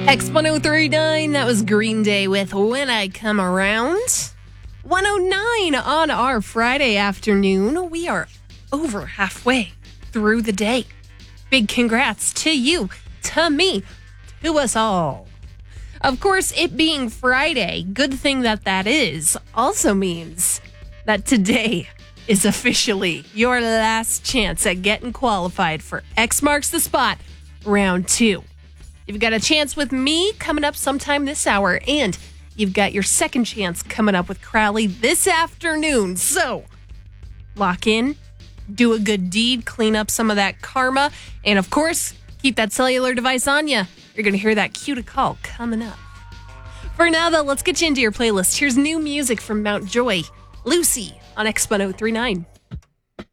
X1039, that was Green Day with When I Come Around. 109 on our Friday afternoon. We are over halfway through the day. Big congrats to you, to me, to us all. Of course, it being Friday, good thing that is, also means that today is officially your last chance at getting qualified for X Marks the Spot Round 2. You've got a chance with me coming up sometime this hour, and you've got your second chance coming up with Crowley this afternoon. So, lock in, do a good deed, clean up some of that karma, and of course, keep that cellular device on you. You're going to hear that cue to call coming up. For now, though, let's get you into your playlist. Here's new music from Mount Joy, Lucy on X1039.